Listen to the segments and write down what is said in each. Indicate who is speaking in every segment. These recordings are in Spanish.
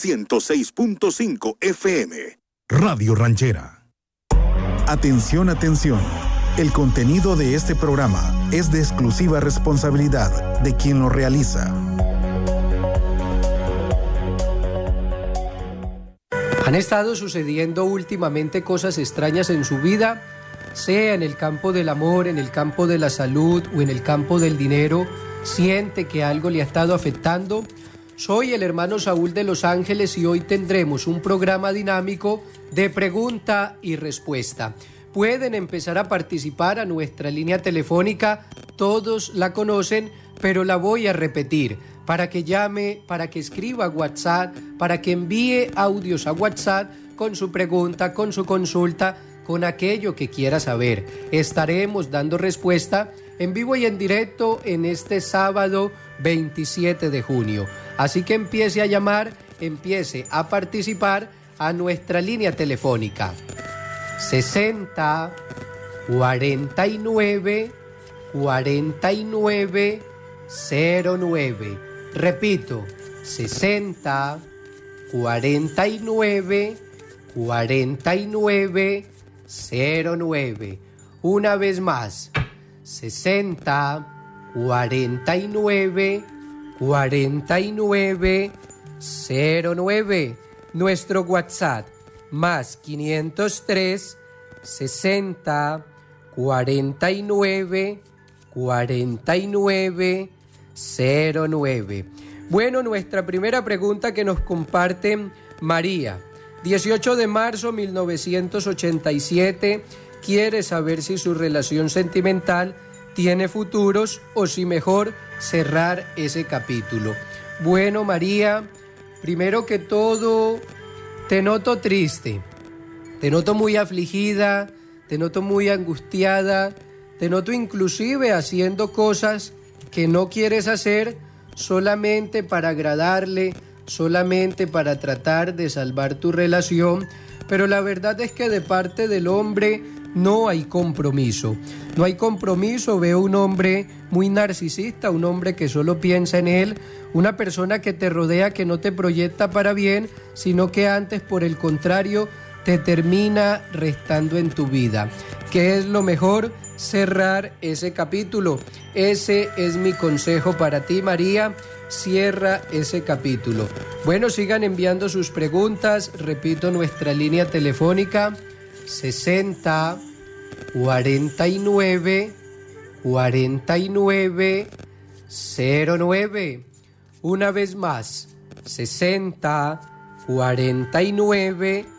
Speaker 1: 106.5 FM.
Speaker 2: Radio Ranchera. Atención, atención. El contenido de este programa es de exclusiva responsabilidad de quien lo realiza.
Speaker 3: Han estado sucediendo últimamente cosas extrañas en su vida, sea en el campo del amor, en el campo de la salud o en el campo del dinero. ¿Siente que algo le ha estado afectando? Soy el hermano Saúl de Los Ángeles y hoy tendremos un programa dinámico de pregunta y respuesta. Pueden empezar a participar a nuestra línea telefónica, todos la conocen, pero la voy a repetir para que llame, para que escriba WhatsApp, para que envíe audios a WhatsApp con su pregunta, con su consulta, con aquello que quiera saber. Estaremos dando respuesta en vivo y en directo en este sábado 27 de junio. Así que empiece a llamar, empiece a participar a nuestra línea telefónica. 60 49 49 09. Repito, 60 49 49 09. Una vez más, 60 49 49 09. Nuestro WhatsApp más 503 60 49 49 09. Bueno, nuestra primera pregunta que nos comparte María. 18 de marzo 1987, quiere saber si su relación sentimental tiene futuros o si mejor cerrar ese capítulo. Bueno, María, primero que todo, te noto triste, te noto muy afligida, te noto muy angustiada, te noto inclusive haciendo cosas que no quieres hacer solamente para agradarle, solamente para tratar de salvar tu relación, pero la verdad es que de parte del hombre no hay compromiso. No hay compromiso, veo un hombre muy narcisista, un hombre que solo piensa en él, una persona que te rodea, que no te proyecta para bien, sino que antes, por el contrario, te termina restando en tu vida. ¿Qué es lo mejor? Cerrar ese capítulo. Ese es mi consejo para ti, María. Cierra ese capítulo. Bueno, sigan enviando sus preguntas. Repito, nuestra línea telefónica 60 49 49 09. Una vez más, 60 49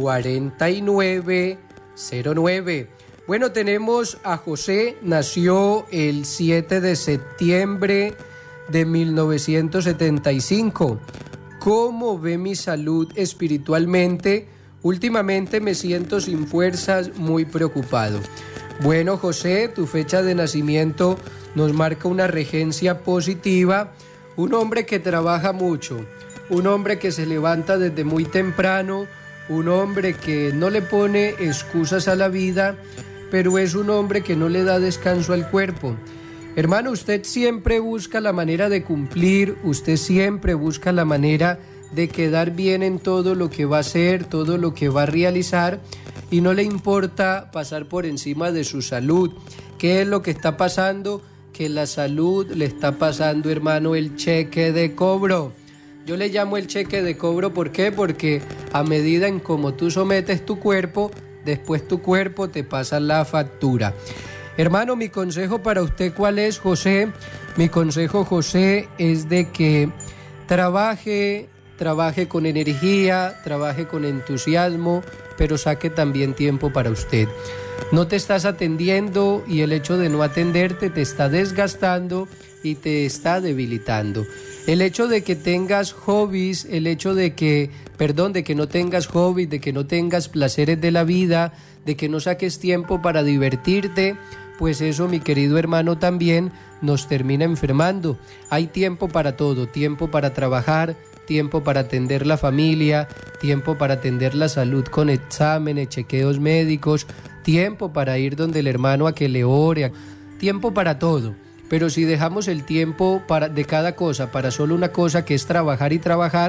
Speaker 3: 49 09. Bueno, tenemos a José, nació el 7 de septiembre de 1975. ¿Cómo ve mi salud espiritualmente? Últimamente me siento sin fuerzas, muy preocupado. Bueno, José, tu fecha de nacimiento nos marca una regencia positiva, un hombre que trabaja mucho, un hombre que se levanta desde muy temprano, un hombre que no le pone excusas a la vida, pero es un hombre que no le da descanso al cuerpo. Hermano, usted siempre busca la manera de cumplir, usted siempre busca la manera de quedar bien en todo lo que va a hacer, todo lo que va a realizar, y no le importa pasar por encima de su salud. ¿Qué es lo que está pasando? Que la salud le está pasando, hermano, el cheque de cobro. Yo le llamo el cheque de cobro, ¿por qué? Porque a medida en cómo tú sometes tu cuerpo, después tu cuerpo te pasa la factura. Hermano, mi consejo para usted, ¿cuál es, José? Mi consejo, José, es de que trabaje con energía, trabaje con entusiasmo, pero saque también tiempo para usted. No te estás atendiendo y el hecho de no atenderte te está desgastando y te está debilitando. El hecho de que tengas hobbies, el hecho de que no tengas hobbies, de que no tengas placeres de la vida, de que no saques tiempo para divertirte, pues eso, mi querido hermano, también nos termina enfermando. Hay tiempo para todo, tiempo para trabajar, tiempo para atender la familia, tiempo para atender la salud con exámenes, chequeos médicos, tiempo para ir donde el hermano a que le ore, tiempo para todo. Pero si dejamos el tiempo de cada cosa para solo una cosa, que es trabajar y trabajar,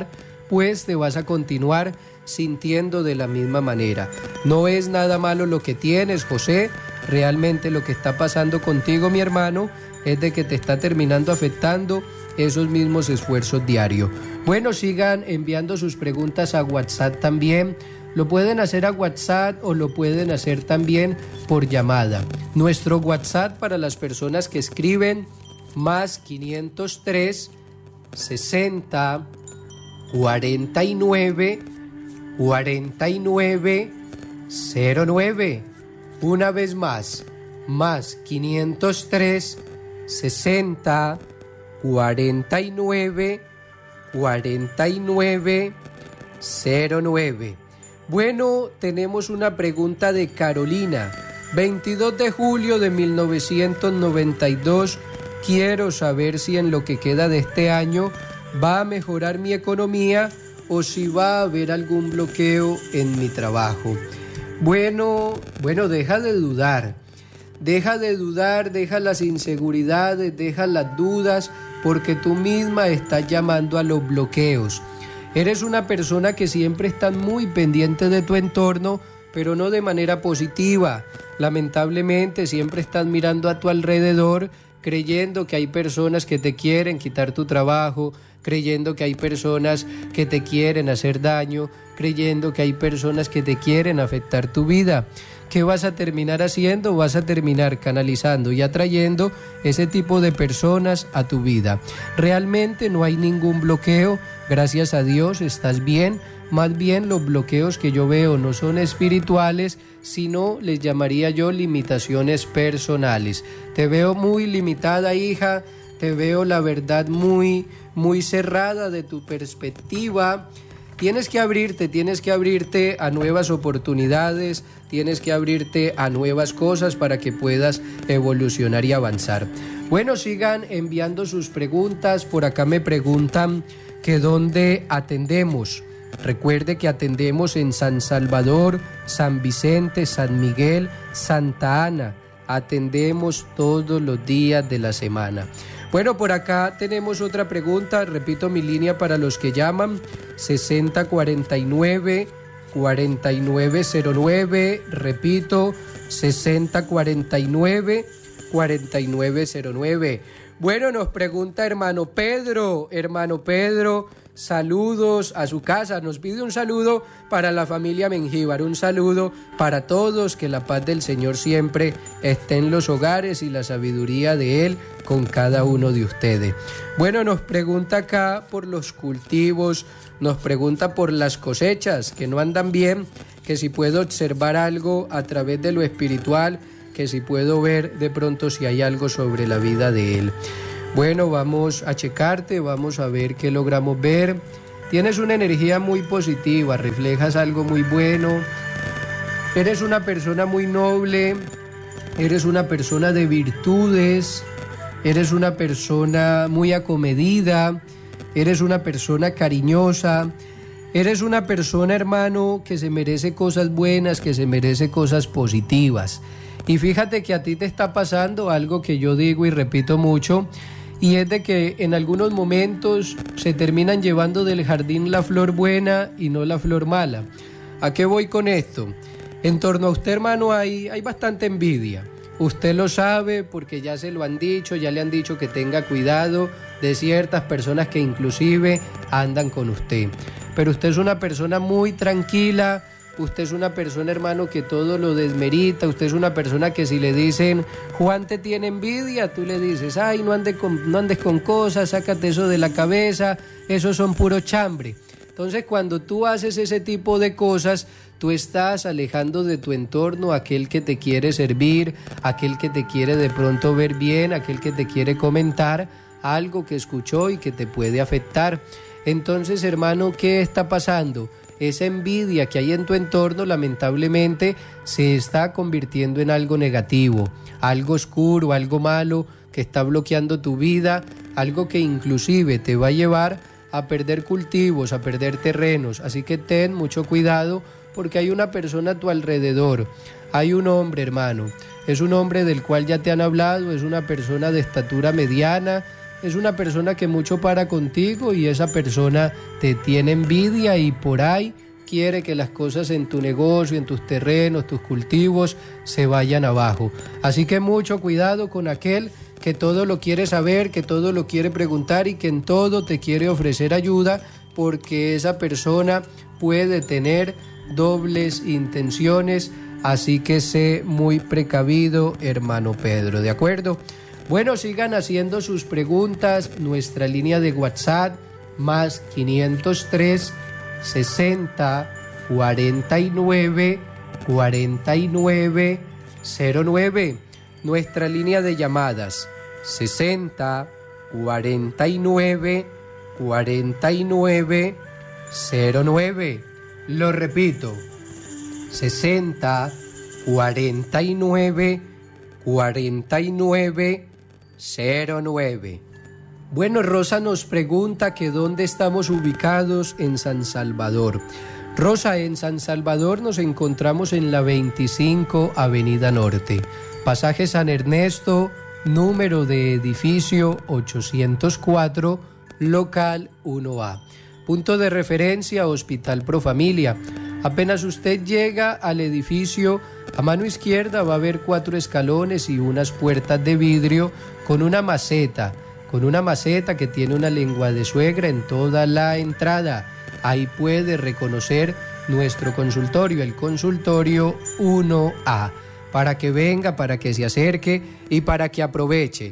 Speaker 3: pues te vas a continuar sintiendo de la misma manera. No es nada malo lo que tienes, José. Realmente lo que está pasando contigo, mi hermano, es de que te está terminando afectando esos mismos esfuerzos diarios. Bueno, sigan enviando sus preguntas a WhatsApp también. Lo pueden hacer a WhatsApp o lo pueden hacer también por llamada. Nuestro WhatsApp para las personas que escriben más 503 60 49 49 09. Una vez más 503 60 49 49 09. Bueno, tenemos una pregunta de Carolina. 22 de julio de 1992. Quiero saber si en lo que queda de este año va a mejorar mi economía o si va a haber algún bloqueo en mi trabajo. Bueno, deja de dudar, deja las inseguridades, deja las dudas, porque tú misma estás llamando a los bloqueos. Eres una persona que siempre está muy pendiente de tu entorno, pero no de manera positiva. Lamentablemente siempre estás mirando a tu alrededor, creyendo que hay personas que te quieren quitar tu trabajo, creyendo que hay personas que te quieren hacer daño, creyendo que hay personas que te quieren afectar tu vida. ¿Qué vas a terminar haciendo? Vas a terminar canalizando y atrayendo ese tipo de personas a tu vida. Realmente no hay ningún bloqueo, gracias a Dios estás bien. Más bien los bloqueos que yo veo no son espirituales, sino les llamaría yo limitaciones personales. Te veo muy limitada, hija, te veo la verdad muy cerrada de tu perspectiva. Tienes que abrirte a nuevas oportunidades, tienes que abrirte a nuevas cosas para que puedas evolucionar y avanzar. Bueno, sigan enviando sus preguntas. Por acá me preguntan que dónde atendemos. Recuerde que atendemos en San Salvador, San Vicente, San Miguel, Santa Ana. Atendemos todos los días de la semana. Bueno, por acá tenemos otra pregunta. Repito mi línea para los que llaman: 6049 4909. Repito, 6049 4909. Bueno, nos pregunta hermano Pedro, saludos a su casa. Nos pide un saludo para la familia Mengíbar, un saludo para todos, que la paz del Señor siempre esté en los hogares y la sabiduría de Él con cada uno de ustedes. Bueno, nos pregunta acá por los cultivos, nos pregunta por las cosechas que no andan bien, que si puedo observar algo a través de lo espiritual, que si puedo ver de pronto si hay algo sobre la vida de él. Bueno, vamos a checarte, vamos a ver qué logramos ver. Tienes una energía muy positiva, reflejas algo muy bueno. Eres una persona muy noble, eres una persona de virtudes, eres una persona muy acomedida, eres una persona cariñosa, eres una persona, hermano, que se merece cosas buenas, que se merece cosas positivas. Y fíjate que a ti te está pasando algo que yo digo y repito mucho, y es de que en algunos momentos se terminan llevando del jardín la flor buena y no la flor mala. ¿A qué voy con esto? En torno a usted, hermano, hay bastante envidia. Usted lo sabe porque ya se lo han dicho, ya le han dicho que tenga cuidado de ciertas personas que inclusive andan con usted. Pero usted es una persona muy tranquila. Usted es una persona, hermano, que todo lo desmerita. Usted es una persona que si le dicen Juan te tiene envidia, tú le dices ay, no andes con cosas, sácate eso de la cabeza, esos son puro chambre. Entonces cuando tú haces ese tipo de cosas, tú estás alejando de tu entorno a aquel que te quiere servir, aquel que te quiere de pronto ver bien, aquel que te quiere comentar algo que escuchó y que te puede afectar. Entonces, hermano, ¿qué está pasando? Esa envidia que hay en tu entorno lamentablemente se está convirtiendo en algo negativo, algo oscuro, algo malo que está bloqueando tu vida, algo que inclusive te va a llevar a perder cultivos, a perder terrenos. Así que ten mucho cuidado porque hay una persona a tu alrededor, hay un hombre, hermano, es un hombre del cual ya te han hablado, es una persona de estatura mediana, es una persona que mucho para contigo y esa persona te tiene envidia y por ahí quiere que las cosas en tu negocio, en tus terrenos, tus cultivos se vayan abajo. Así que mucho cuidado con aquel que todo lo quiere saber, que todo lo quiere preguntar y que en todo te quiere ofrecer ayuda, porque esa persona puede tener dobles intenciones. Así que sé muy precavido, hermano Pedro, ¿de acuerdo? Bueno, sigan haciendo sus preguntas. Nuestra línea de WhatsApp, más 503 60 49 49 09. Nuestra línea de llamadas, 60 49 49 09. Lo repito, 60 49 49 09. Bueno, Rosa nos pregunta que dónde estamos ubicados en San Salvador. Rosa, en San Salvador nos encontramos en la 25 Avenida Norte, pasaje San Ernesto, número de edificio 804, local 1A. Punto de referencia, Hospital Profamilia. Apenas usted llega al edificio, a mano izquierda va a haber 4 escalones y unas puertas de vidrio con una maceta que tiene una lengua de suegra en toda la entrada. Ahí puede reconocer nuestro consultorio, el consultorio 1A, para que venga, para que se acerque y para que aproveche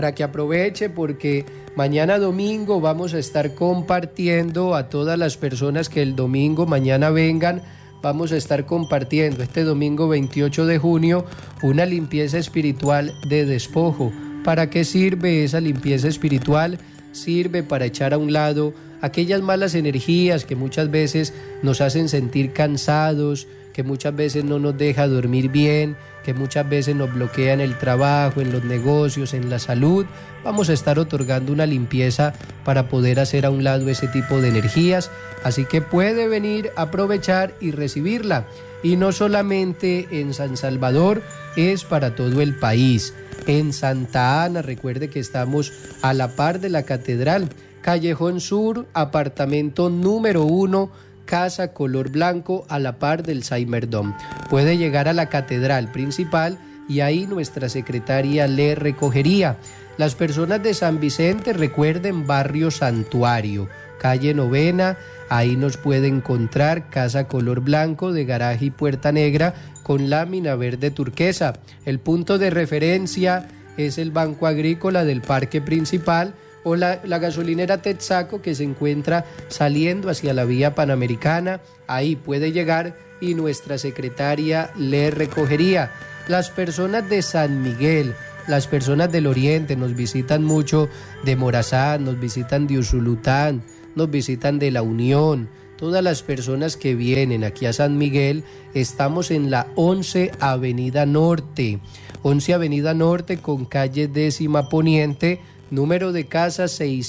Speaker 3: porque mañana domingo vamos a estar compartiendo a todas las personas que el domingo mañana vengan. Vamos a estar compartiendo este domingo 28 de junio una limpieza espiritual de despojo. ¿Para qué sirve esa limpieza espiritual? Sirve para echar a un lado aquellas malas energías que muchas veces nos hacen sentir cansados, que muchas veces no nos deja dormir bien, que muchas veces nos bloquean el trabajo, en los negocios, en la salud. Vamos a estar otorgando una limpieza para poder hacer a un lado ese tipo de energías, así que puede venir, aprovechar y recibirla. Y no solamente en San Salvador, es para todo el país. En Santa Ana, recuerde que estamos a la par de la catedral, Callejón Sur, apartamento número 1, casa color blanco, a la par del Saimerdom. Puede llegar a la catedral principal y ahí nuestra secretaria le recogería. Las personas de San Vicente, recuerden, barrio Santuario, calle Novena, ahí nos puede encontrar, casa color blanco de garaje y puerta negra con lámina verde turquesa. El punto de referencia es el Banco Agrícola del Parque Principal o la gasolinera Texaco, que se encuentra saliendo hacia la vía Panamericana. Ahí puede llegar y nuestra secretaria le recogería. Las personas de San Miguel, las personas del oriente nos visitan mucho, de Morazán, nos visitan de Usulután, nos visitan de La Unión. Todas las personas que vienen aquí a San Miguel, estamos en la 11 Avenida Norte, 11 Avenida Norte con calle 10ª Poniente, número de casa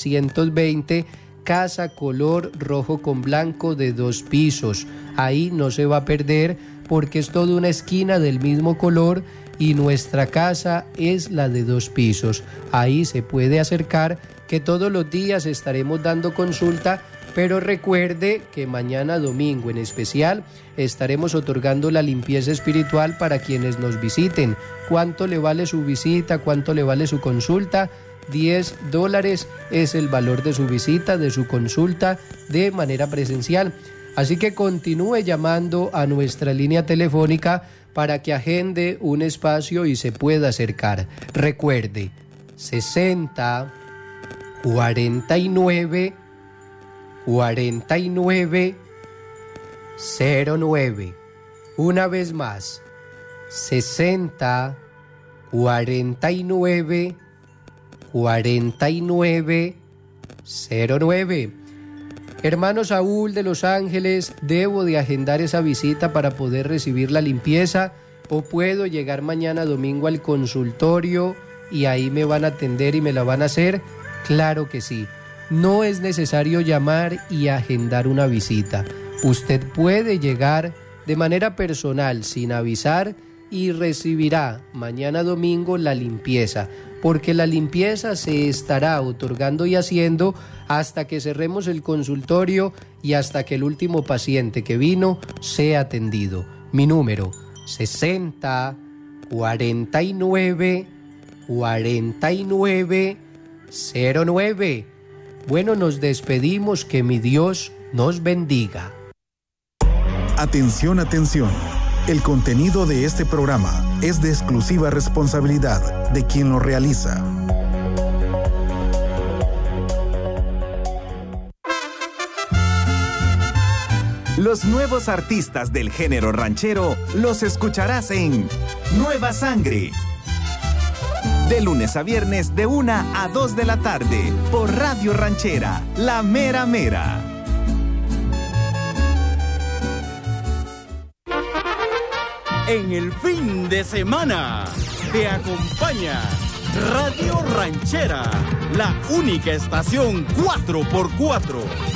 Speaker 3: 620, casa color rojo con blanco de 2 pisos. Ahí no se va a perder porque es toda una esquina del mismo color y nuestra casa es la de 2 pisos. Ahí se puede acercar, que todos los días estaremos dando consulta, pero recuerde que mañana domingo en especial estaremos otorgando la limpieza espiritual para quienes nos visiten. ¿Cuánto le vale su visita? ¿Cuánto le vale su consulta? $10 es el valor de su visita, de su consulta de manera presencial. Así que continúe llamando a nuestra línea telefónica para que agende un espacio y se pueda acercar. Recuerde, 60 49 49 09. Una vez más, 60 49 49 09. Hermano Saúl de Los Ángeles, ¿debo de agendar esa visita para poder recibir la limpieza o puedo llegar mañana domingo al consultorio y ahí me van a atender y me la van a hacer? Claro que sí. No es necesario llamar y agendar una visita. Usted puede llegar de manera personal sin avisar y recibirá mañana domingo la limpieza. porque la limpieza se estará otorgando y haciendo hasta que cerremos el consultorio y hasta que el último paciente que vino sea atendido. Mi número 60 49 49 09. Bueno, nos despedimos, que mi Dios nos bendiga.
Speaker 2: Atención, atención. El contenido de este programa es de exclusiva responsabilidad de quien lo realiza.
Speaker 1: Los nuevos artistas del género ranchero los escucharás en Nueva Sangre. De lunes a viernes de 1 a 2 de la tarde por Radio Ranchera, La Mera Mera.
Speaker 4: En el fin de semana te acompaña Radio Ranchera, la única estación 4x4